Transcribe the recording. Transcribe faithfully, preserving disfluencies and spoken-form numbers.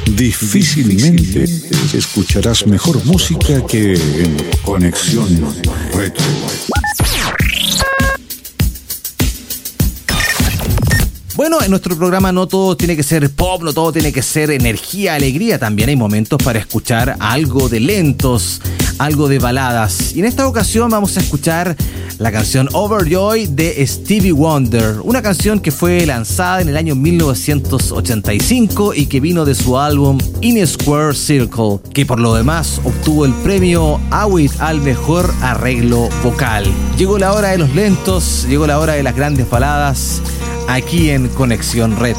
Difícilmente escucharás mejor música que en Conexión Retro. Bueno, en nuestro programa no todo tiene que ser pop, no todo tiene que ser energía, alegría. También hay momentos para escuchar algo de lentos, algo de baladas. Y en esta ocasión vamos a escuchar la canción Overjoy de Stevie Wonder, una canción que fue lanzada en el año mil novecientos ochenta y cinco y que vino de su álbum In Square Circle, que por lo demás obtuvo el premio A W I T al mejor arreglo vocal. Llegó la hora de los lentos, llegó la hora de las grandes baladas, aquí en Conexión Retro.